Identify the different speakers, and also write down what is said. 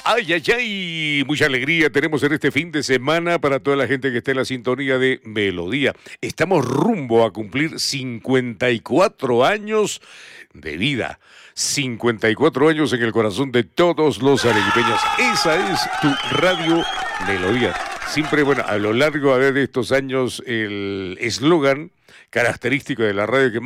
Speaker 1: Ay, ay, ay, mucha alegría tenemos en este fin de semana para toda la gente que está en la sintonía de Melodía. Estamos rumbo a cumplir 54 años de vida. 54 años en el corazón de todos los arequipeños. Esa es tu radio Melodía. Siempre, bueno, a lo largo de estos años, el eslogan característico de la radio que